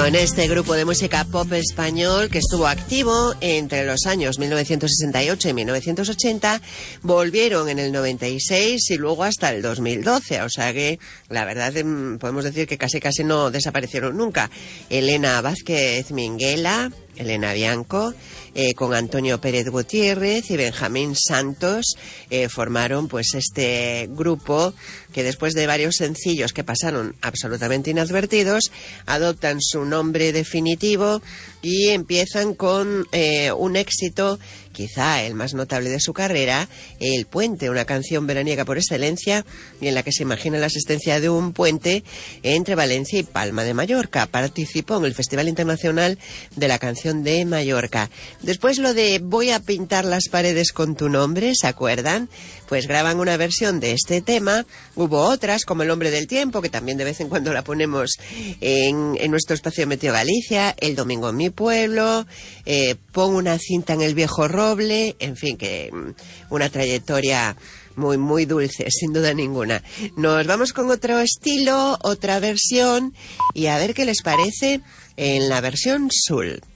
Son este grupo de música pop español que estuvo activo entre los años 1968 y 1980, volvieron en el 96 y luego hasta el 2012, o sea que la verdad podemos decir que casi no desaparecieron nunca. Elena Vázquez Minguela, Elena Bianco, con Antonio Pérez Gutiérrez y Benjamín Santos, formaron pues este grupo que después de varios sencillos que pasaron absolutamente inadvertidos, adoptan su nombre definitivo y empiezan con un éxito, quizá el más notable de su carrera, El Puente, una canción veraniega por excelencia y en la que se imagina la existencia de un puente entre Valencia y Palma de Mallorca. Participó en el Festival Internacional de la Canción de Mallorca. Después lo de Voy a pintar las paredes con tu nombre, ¿se acuerdan? Pues graban una versión de este tema. Hubo otras, como El Hombre del Tiempo, que también de vez en cuando la ponemos en nuestro espacio Meteo Galicia, El Domingo en mi pueblo, Pon una cinta en el viejo roble, en fin, que una trayectoria muy dulce, sin duda ninguna. Nos vamos con otro estilo, otra versión, y a ver qué les parece en la versión Soul.